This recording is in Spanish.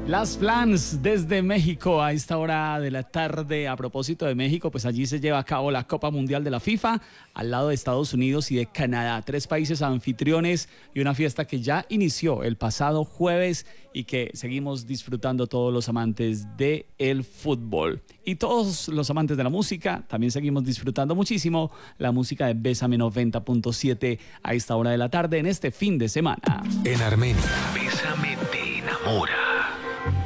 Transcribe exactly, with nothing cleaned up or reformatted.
Las Flans desde México a esta hora de la tarde. A propósito de México, pues allí se lleva a cabo la Copa Mundial de la FIFA al lado de Estados Unidos y de Canadá, tres países anfitriones y una fiesta que ya inició el pasado jueves y que seguimos disfrutando todos los amantes del fútbol y todos los amantes de la música. También seguimos disfrutando muchísimo la música de Bésame noventa punto siete a esta hora de la tarde en este fin de semana. En Armenia, Bésame te enamora.